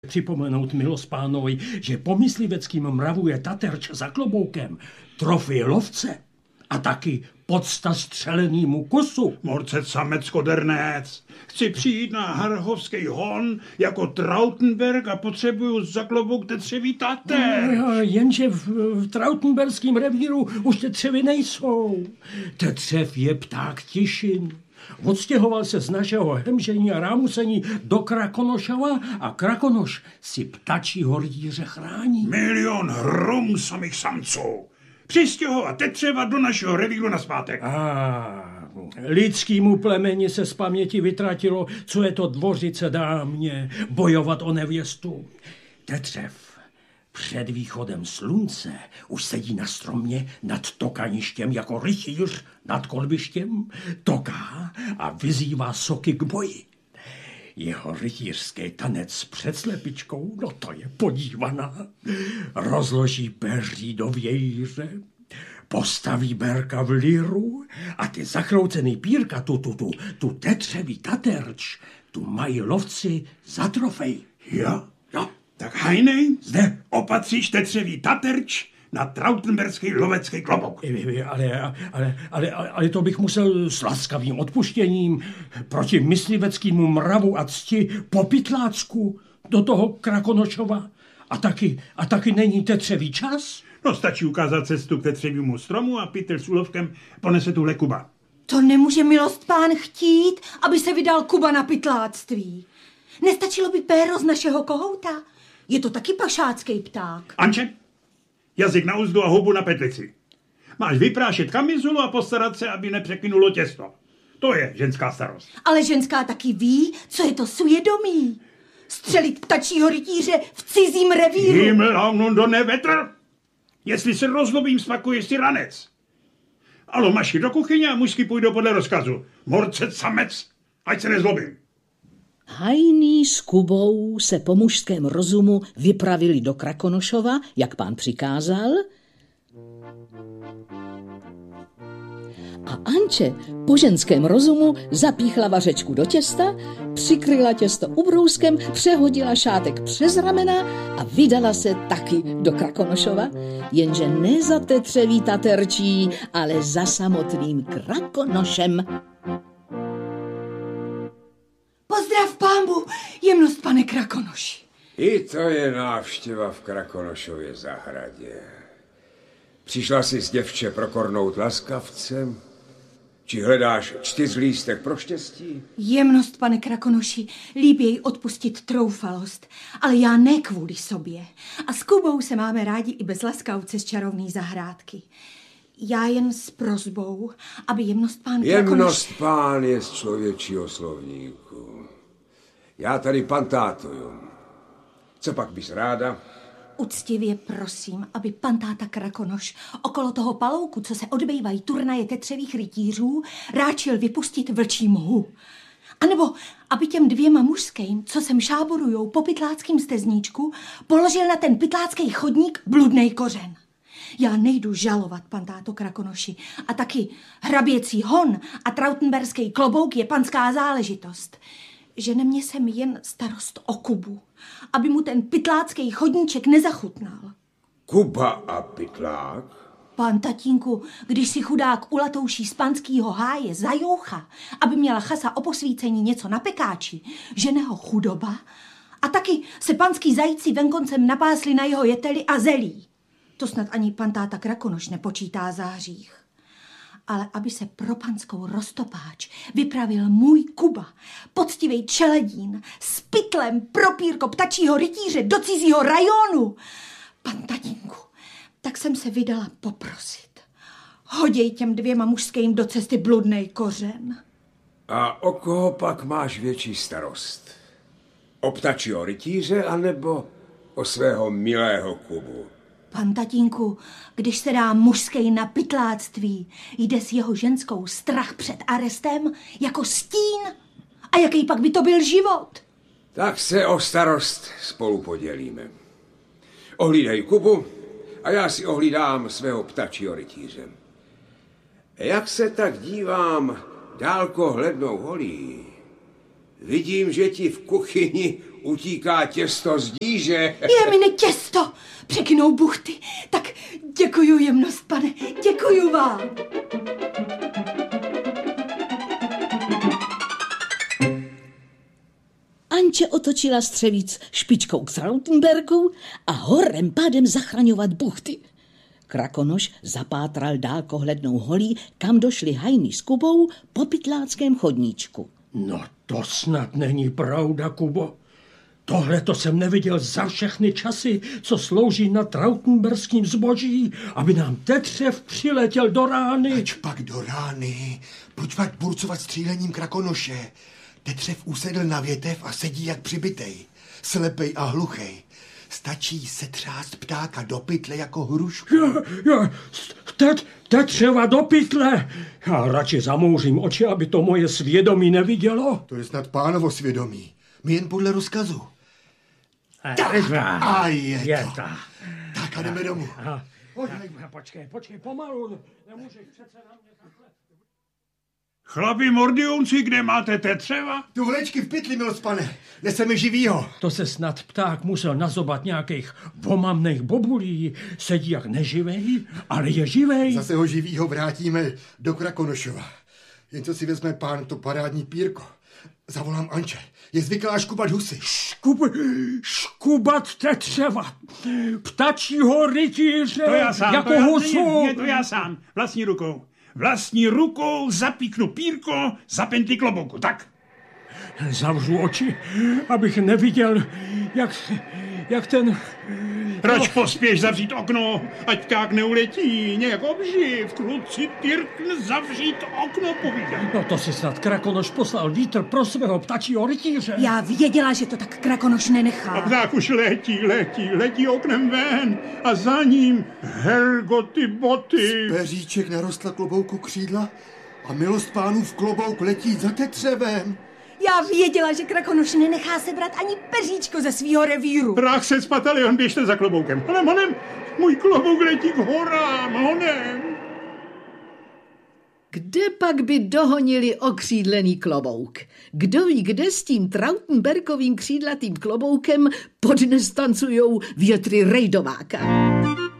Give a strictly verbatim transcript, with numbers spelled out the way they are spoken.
Připomenout milospánovi, že po mysliveckým mravu je taterč za kloboukem, trofej lovce a taky podsta střelenýmu kusu. Morcet samec kodernec. Chci přijít na harhovský hon jako Trautenberg a potřebuju za klobouk tetřevý taterč. No, jenže v, v Trautenberském revíru už tetřevy nejsou. Tetřev je pták Tišin. Odstěhoval se z našeho hemžení a rámusení do Krakonošova a Krakonoš si ptačího rytíře chrání. Milion hrum samých samců. Přistěhovat tetřeva do našeho revíru nazpátek. A lidskýmu plemeni se z paměti vytratilo, co je to dvořice dámě, bojovat o nevěstu. Tetřev před východem slunce už sedí na stromě nad tokaništěm jako rytíř nad kolbištěm, toká a vyzývá soky k boji. Jeho rytířský tanec před slepičkou, no to je podívaná. Rozloží peří do vějíře, postaví berka v liru a ty zachroucený pírka, tu, tu, tu, tu tetřevý taterč, tu mají lovci za trofej. Jo? Jo. Tak hajnej, zde opatříš tetřevý taterč na Trautenberský lovecký klobouk. Ale, ale, ale, ale to bych musel s laskavým odpuštěním proti mysliveckému mravu a cti po pytlácku do toho Krakonošova. A taky, a taky není tetřevý čas? No stačí ukázat cestu k tetřevímu stromu a Pytel s úlovkem ponese tuhle Kuba. To nemůže milostpán chtít, aby se vydal Kuba na pytláctví. Nestačilo by péro z našeho kohouta? Je to taky pašácký pták. Anče, jazyk na uzdu a hubu na petlici. Máš vyprášet kamizulu a postarat se, aby nepřekynulo těsto. To je ženská starost. Ale ženská taky ví, co je to svědomí. Střelit ptačího rytíře v cizím revíru. Himmel do nevetr. Jestli se rozlobím, spakuješ si ranec. Alo, maši do kuchyně a mužsky půjdou podle rozkazu. Morcet samec, ať se nezlobím. Hajný s Kubou se po mužském rozumu vypravili do Krakonošova, jak pán přikázal, a Anče po ženském rozumu zapíchla vařečku do těsta, přikryla těsto ubrouskem, přehodila šátek přes ramena a vydala se taky do Krakonošova, jenže ne za tetřevý taterčí, ale za samotným Krakonošem. Pozdrav pánbu, jemnost pane Krakonoši. I to je návštěva v Krakonošově zahradě. Přišla jsi s děvče prokornout laskavcem? Či hledáš čtyřlístek pro štěstí? Jemnost, pane Krakonoši, líbí jej odpustit troufalost, ale já ne kvůli sobě. A s Kubou se máme rádi i bez laskavce z čarovný zahrádky. Já jen s prosbou, aby jemnost pán Krakonoš... Jemnost pán je z člověčího slovníku. Já tady pantátuju. Co pak bys ráda? Uctivě prosím, aby pan táta Krakonoš okolo toho palouku, co se odbývají turnaje tetřevých rytířů, ráčil vypustit vlčí mhu. A nebo aby těm dvěma mužským, co sem šáborujou po pytláckým stezníčku, položil na ten pytlácký chodník bludnej kořen. Já nejdu žalovat, pan táto Krakonoši, a taky hraběcí hon a trautenberský klobouk je panská záležitost. Žene mě sem jen starost o Kubu, aby mu ten pytlácký chodníček nezachutnal. Kuba a pytlák? Pán tatínku, když si chudák ulatouší z panskýho háje zajoucha, aby měla chasa o posvícení něco na pekáči, žene ho chudoba, a taky se panský zajíci venkoncem napásli na jeho jeteli a zelí. To snad ani pan táta Krakonoš nepočítá za hřích. Ale aby se pro panskou roztopáč vypravil můj Kuba, poctivej čeledín, s pytlem pro pírko ptačího rytíře do cizího rajonu. Pan tatínku, tak jsem se vydala poprosit. Hoděj těm dvěma mužským do cesty bludnej kořen. A o koho pak máš větší starost? O ptačího rytíře, anebo o svého milého Kubu? Pan tatínku, když se dá mužský na pytláctví, jde s jeho ženskou strach před arestem jako stín. A jaký pak by to byl život? Tak se o starost spolu podělíme. Ohlídej Kubu a já si ohlídám svého ptačího rytíře. Jak se tak dívám dálkohlednou holí, vidím, že ti v kuchyni utíká těsto z díže. Je mi netěsto, překynou buchty. Tak děkuju jemnost, pane, děkuju vám. Anče otočila střevíc špičkou k Trautenbergu a horem pádem zachraňovat buchty. Krakonoš zapátral dálkohlednou holí, kam došli Hajný s Kubou po pytláckém chodníčku. No to snad není pravda, Kubo. Tohle to jsem neviděl za všechny časy, co slouží na trautenberským zboží, aby nám Tetřev přiletěl do rány. Ač pak do rány, pojď pak burcovat střílením Krakonoše. Tetřev usedl na větev a sedí jak přibitej, slepej a hluchej. Stačí setřást ptáka do pytle jako hrušku. Já, já, tet, Tetřeva do pytle. Já radši zamouřím oči, aby to moje svědomí nevidělo. To je snad pánovo svědomí. My jen podle rozkazu. Tak, a je, je to. to. Tak a jdeme domů. Aha. Počkej, počkej, pomalu. Nemůžeš přece na mě takhle. Chlapi mordiunci, kde máte Tetřeva? Tu vlečky v pytli, milost pane. Nese mi živýho. To se snad pták musel nazobat nějakých pomamných bobulí. Sedí jak neživej, ale je živej. Zase ho živýho vrátíme do Krakonošova. Jen co si vezme pán to parádní pírko. Zavolám Anče. Je zvyklá škubat husy. Škub, škubat Tetřeva. Ptačího rytíře. To já sám, jako to já, husu. ne, ne, to já sám. Vlastní rukou. Vlastní rukou zapíknu pírko za penty klobouku. Tak. Zavřu oči, abych neviděl, jak, jak ten... Proč pospěš zavřít okno, ať pták neuletí, nějak obživ, kluci Tyrkn zavřít okno, povídám. No to si snad Krakonoš poslal vítr pro svého ptačího rytíře. Já věděla, že to tak Krakonoš nenechá. A pták už letí, letí, letí oknem ven a za ním Helgoty boty. Z peříček narostla klobouku křídla a milost pánův klobouk letí za Tetřevem. Já věděla, že Krakonoš nenechá sebrat ani peříčko ze svýho revíru. Prach se spatalion, běžte za kloboukem. Honem, honem, můj klobouk letí k horám, honem. Kde pak by dohonili okřídlený klobouk? Kdo ví, kde s tím Trautenbergovým křídlatým kloboukem podnes tancujou větry Rejdováka?